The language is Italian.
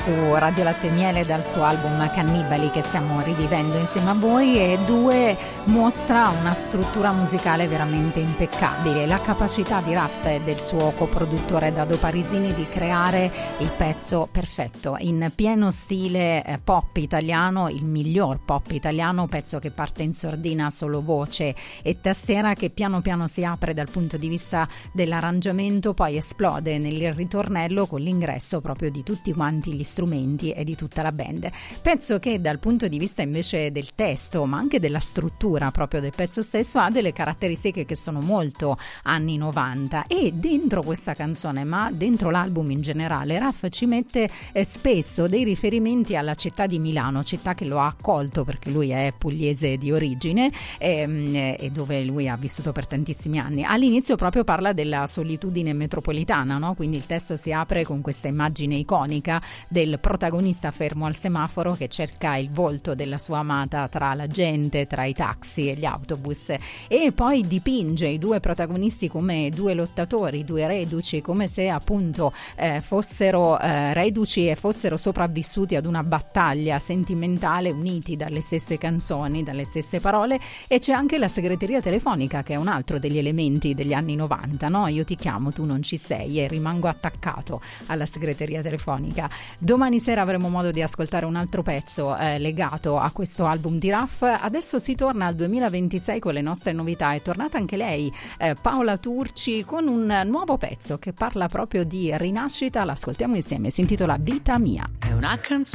Su Radio Latte e Miele dal suo album Cannibali che stiamo rivivendo insieme a voi, e Due mostra una struttura musicale veramente impeccabile, la capacità di Raf e del suo coproduttore Dado Parisini di creare il pezzo perfetto in pieno stile pop italiano, il miglior pop italiano, pezzo che parte in sordina, solo voce e tastiera, che piano piano si apre dal punto di vista dell'arrangiamento, poi esplode nel ritornello con l'ingresso proprio di tutti quanti gli strumenti e di tutta la band. Pezzo che dal punto di vista invece del testo, ma anche della struttura proprio del pezzo stesso, ha delle caratteristiche che sono molto anni 90, e dentro questa canzone, ma dentro l'album in generale, Raf ci mette spesso dei riferimenti alla città di Milano, città che lo ha accolto perché lui è pugliese di origine e dove lui ha vissuto per tantissimi anni. All'inizio proprio parla della solitudine metropolitana, no? Quindi il testo si apre con questa immagine iconica del protagonista fermo al semaforo che cerca il volto della sua amata tra la gente, tra i taxi e gli autobus, e poi dipinge i due protagonisti come due lottatori, due reduci, come se appunto fossero reduci e fossero sopravvissuti ad una battaglia sentimentale, uniti dalle stesse canzoni, dalle stesse parole. E c'è anche la segreteria telefonica, che è un altro degli elementi degli anni 90, no? Io ti chiamo, tu non ci sei, e rimango attaccato alla segreteria telefonica. Domani sera avremo modo di ascoltare un altro pezzo legato a questo album di Raf. Adesso si torna al 2026 con le nostre novità. È tornata anche lei, Paola Turci, con un nuovo pezzo che parla proprio di rinascita. L'ascoltiamo insieme, si intitola Vita Mia. È una canzone